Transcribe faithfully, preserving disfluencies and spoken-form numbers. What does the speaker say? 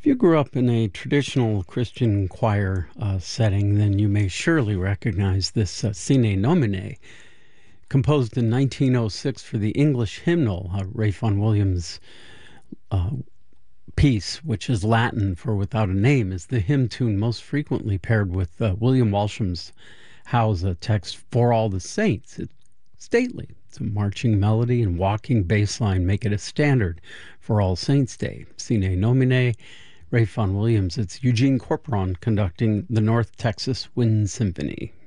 If you grew up in a traditional Christian choir uh, setting, then you may surely recognize this uh, Sine Nomine, composed in nineteen oh six for the English hymnal, uh, Ralph Vaughan Williams' uh, piece, which is Latin for "Without a Name," is the hymn tune most frequently paired with uh, William Walsham's How's a text "For All the Saints." It's stately. It's a marching melody and walking bass line make it a standard for All Saints' Day. Sine Nomine, Ralph Vaughan Williams. It's Eugene Corporon conducting the North Texas Wind Symphony.